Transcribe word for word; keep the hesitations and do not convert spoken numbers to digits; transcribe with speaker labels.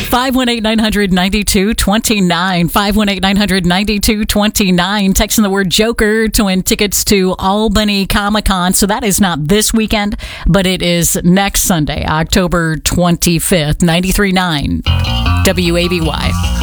Speaker 1: five one eight, nine hundred, ninety-two twenty-nine. five one eight, nine hundred, ninety-two twenty-nine. Texting the word Joker to win tickets to Albany Comic-Con. So that is not this weekend, but it is next Sunday, October twenty-fifth. ninety-three point nine W A B Y.